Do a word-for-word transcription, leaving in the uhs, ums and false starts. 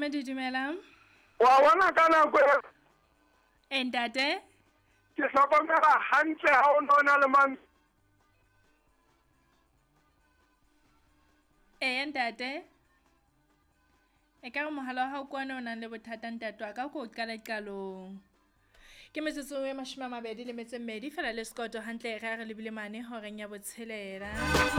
Monadi dumela. Wa bona ka nako e ntate ke hlokomela hantle ha o nona le mang e ntate e ka re mohala wa hao kwana o nang le bothata ntate wa ka ko qala qalong ke metsotso e mashome a mabedi le metso e mmedi fela le sekoto hantle re re lebile mane horeng ya botshelela